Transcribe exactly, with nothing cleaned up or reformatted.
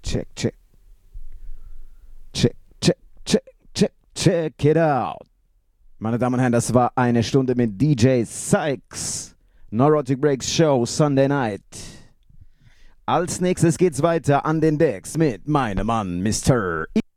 check, check. Check, check, check, check, check it out. Meine Damen und Herren, das war eine Stunde mit D J Sykes. Neurotic Breaks Show, Sunday Night. Als nächstes geht's weiter an den Decks mit meinem Mann, Mister